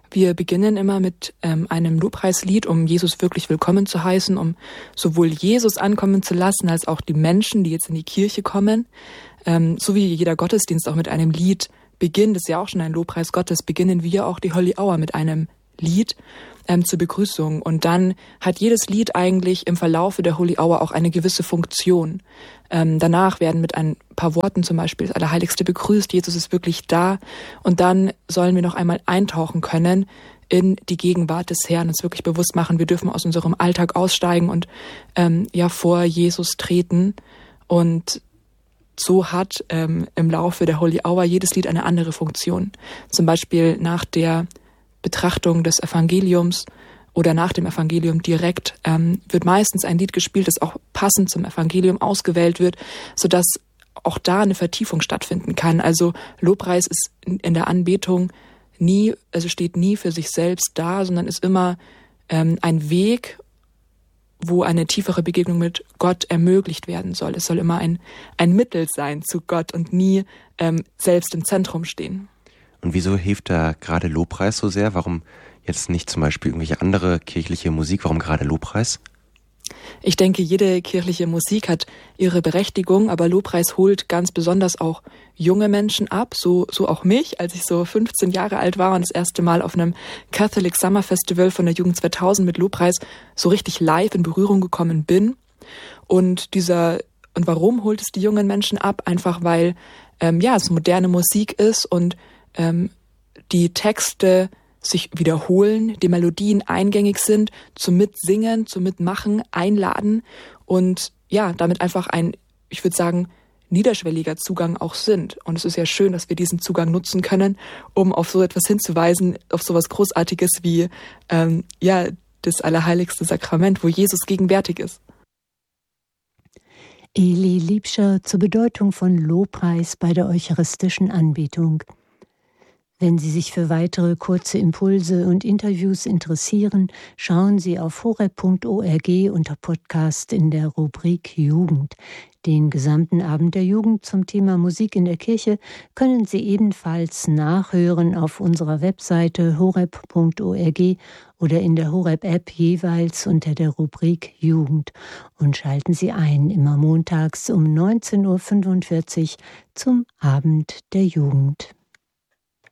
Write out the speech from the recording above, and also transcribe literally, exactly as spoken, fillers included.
Wir beginnen immer mit ähm, einem Lobpreislied, um Jesus wirklich willkommen zu heißen, um sowohl Jesus ankommen zu lassen, als auch die Menschen, die jetzt in die Kirche kommen. Ähm, so wie jeder Gottesdienst auch mit einem Lied beginnt, das ist ja auch schon ein Lobpreis Gottes, beginnen wir auch die Holy Hour mit einem Lied ähm, zur Begrüßung. Und dann hat jedes Lied eigentlich im Verlaufe der Holy Hour auch eine gewisse Funktion. Ähm, danach werden mit ein paar Worten zum Beispiel das Allerheiligste begrüßt, Jesus ist wirklich da. Und dann sollen wir noch einmal eintauchen können in die Gegenwart des Herrn, uns wirklich bewusst machen, wir dürfen aus unserem Alltag aussteigen und ähm, ja vor Jesus treten. Und so hat ähm, im Laufe der Holy Hour jedes Lied eine andere Funktion. Zum Beispiel nach der Betrachtung des Evangeliums oder nach dem Evangelium direkt ähm, wird meistens ein Lied gespielt, das auch passend zum Evangelium ausgewählt wird, sodass auch da eine Vertiefung stattfinden kann. Also Lobpreis ist in der Anbetung nie, also steht nie für sich selbst da, sondern ist immer ähm, ein Weg, wo eine tiefere Begegnung mit Gott ermöglicht werden soll. Es soll immer ein, ein Mittel sein zu Gott und nie ähm, selbst im Zentrum stehen. Und wieso hilft da gerade Lobpreis so sehr? Warum jetzt nicht zum Beispiel irgendwelche andere kirchliche Musik? Warum gerade Lobpreis? Ich denke, jede kirchliche Musik hat ihre Berechtigung, aber Lobpreis holt ganz besonders auch junge Menschen ab, so, so auch mich, als ich so fünfzehn Jahre alt war und das erste Mal auf einem Catholic Summer Festival von der Jugend zweitausend mit Lobpreis so richtig live in Berührung gekommen bin. Und dieser, und warum holt es die jungen Menschen ab? Einfach weil, ähm, ja, es moderne Musik ist und ähm, die Texte sich wiederholen, die Melodien eingängig sind, zum Mitsingen, zum Mitmachen, einladen und ja, damit einfach ein, ich würde sagen, niederschwelliger Zugang auch sind. Und es ist ja schön, dass wir diesen Zugang nutzen können, um auf so etwas hinzuweisen, auf so was Großartiges wie ähm, ja, das Allerheiligste Sakrament, wo Jesus gegenwärtig ist. Eli Liebscher zur Bedeutung von Lobpreis bei der eucharistischen Anbetung. Wenn Sie sich für weitere kurze Impulse und Interviews interessieren, schauen Sie auf horeb punkt org unter Podcast in der Rubrik Jugend. Den gesamten Abend der Jugend zum Thema Musik in der Kirche können Sie ebenfalls nachhören auf unserer Webseite horeb punkt org oder in der Horeb-App jeweils unter der Rubrik Jugend. Und schalten Sie ein, immer montags um neunzehn Uhr fünfundvierzig zum Abend der Jugend.